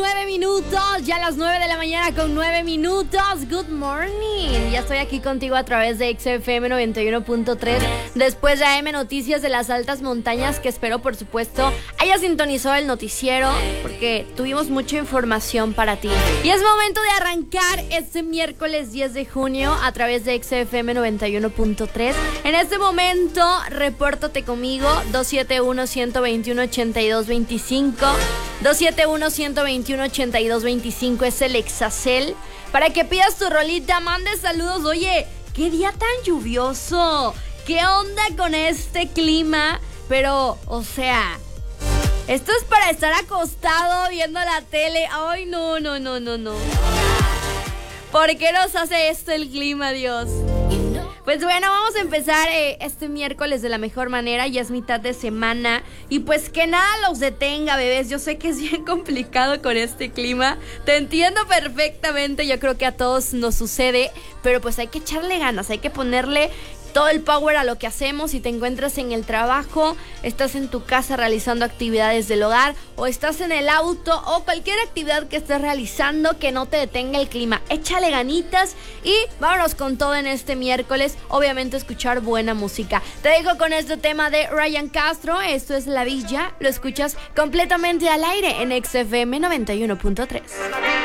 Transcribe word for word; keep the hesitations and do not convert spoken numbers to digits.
nueve minutos, ya las nueve de la mañana con nueve minutos. Good morning. Ya estoy aquí contigo a través de X F M noventa y uno punto tres. Después de A M Noticias de las Altas Montañas, que espero, por supuesto, haya sintonizado el noticiero, porque tuvimos mucha información para ti. Y es momento de arrancar este miércoles diez de junio a través de X F M noventa y uno punto tres. En este momento, repórtate conmigo, dos siete uno, uno dos uno, ocho dos dos cinco. dos siete uno, uno dos uno, ocho dos dos cinco es el Exacel. Para que pidas tu rolita, mandes saludos. Oye, qué día tan lluvioso. ¿Qué onda con este clima? Pero, o sea, esto es para estar acostado viendo la tele. Ay, no, no, no, no, no. ¿Por qué nos hace esto el clima, Dios? Pues bueno, vamos a empezar eh, este miércoles de la mejor manera. Ya es mitad de semana y pues que nada los detenga, bebés. Yo sé que es bien complicado con este clima, te entiendo perfectamente, yo creo que a todos nos sucede, pero pues hay que echarle ganas, hay que ponerle todo el power a lo que hacemos. Si te encuentras en el trabajo, estás en tu casa realizando actividades del hogar, o estás en el auto, o cualquier actividad que estés realizando, que no te detenga el clima. Échale ganitas y vámonos con todo en este miércoles. Obviamente escuchar buena música. Te dejo con este tema de Ryan Castro. Esto es La Villa. Lo escuchas completamente al aire en X F M noventa y uno punto tres.